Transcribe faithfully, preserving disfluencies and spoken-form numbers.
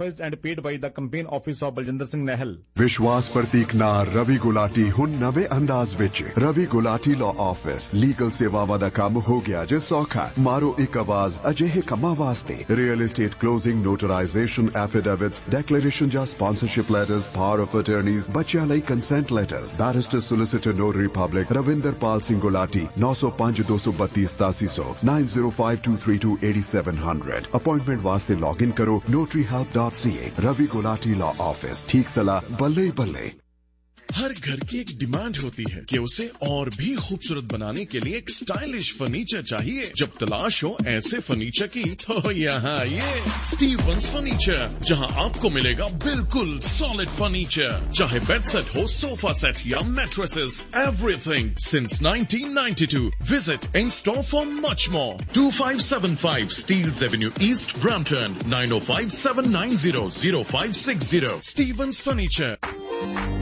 authorized and paid by the campaign office of Baljinder Singh Nahal. विश्वास प्रतीक ना रवि गुलाटी हुन नवे अंदाज विच Ravi Gulati law office legal सेवावां दा काम हो गया जे सौखा मारो एक आवाज अजिहे कमां वास्ते real estate closing notarisation affidavits declaration जा sponsorship letters power of attorneys बच्चियां लई consent letters barrister solicitor notary public Ravinder Pal Singh Gulati नौ सौ पांच दो सौ बत्तीस सतासी सौ nine zero five to three to eighty seven hundred appointment वास्ते लॉग इन करो नोटरी हेल्प डॉट सी ए रवि गुलाटी लॉ ऑफिस ठीक सलाह बल्ले बल्ले। हर घर की एक डिमांड होती है कि उसे और भी खूबसूरत बनाने के लिए एक स्टाइलिश फर्नीचर चाहिए। जब तलाश हो ऐसे फर्नीचर की तो यहाँ ये स्टीवंस फर्नीचर, जहाँ आपको मिलेगा बिल्कुल सॉलिड फर्नीचर, चाहे बेड सेट हो, सोफा सेट या mattresses, everything since nineteen ninety two. Visit in store for much more. To five seven five steels Avenue east, Brampton nine O five seven nine zero zero five six zero. Stevens furniture.